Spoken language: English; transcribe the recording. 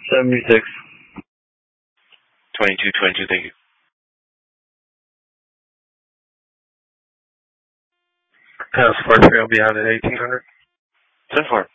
76. 2222, thank you. Support 3 will be out at 1800. 10-4.